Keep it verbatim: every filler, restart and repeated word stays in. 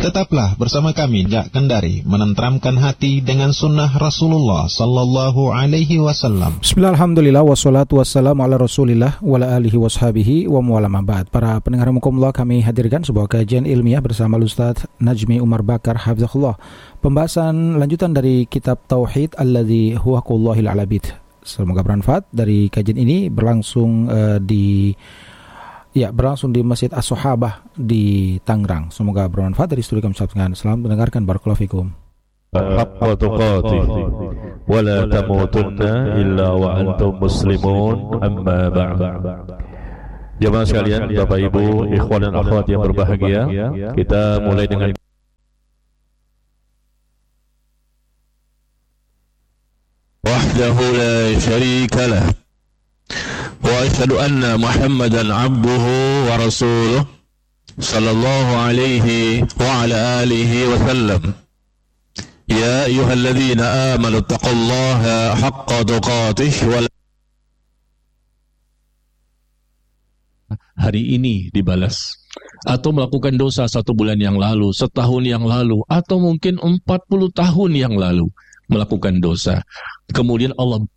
Tetaplah bersama kami Jak Kendari, menenteramkan hati dengan sunnah Rasulullah Sallallahu Alaihi Wasallam. Bismillah, alhamdulillah, wassalatu wassalamu ala rasulillah wa ala alihi washabihi wa mu'alama ba'd. Para pendengar mukumullah, kami hadirkan sebuah kajian ilmiah bersama Ustaz Najmi Umar Bakar Hafizahullah. Pembahasan lanjutan dari kitab Tauhid alladzi huwa qullahil alabid. Semoga bermanfaat. Dari kajian ini berlangsung uh, di Ya, berlangsung di Masjid As-Sahabah di Tangerang. Semoga bermanfaat. Dari studi kami sampaikan. Selamat mendengarkan. Barakallahu fikum. Haqqa tuqatih wa la tamutunna illa wa antum muslimun, amma ba'd. Jemaah sekalian, Bapak Ibu, ikhwan dan akhwat yang berbahagia, kita mulai dengan wahdahu la syarika lah wa asyhadu anna Muhammadan abduhu wa rasuluh sallallahu alaihi wa ala alihi wa sallam. Ya ayyuhalladzina amanu taqullaha haqqa tuqatih wa hari ini dibalas, atau melakukan dosa satu bulan yang lalu, setahun yang lalu, atau mungkin empat puluh tahun yang lalu melakukan dosa. Kemudian Allah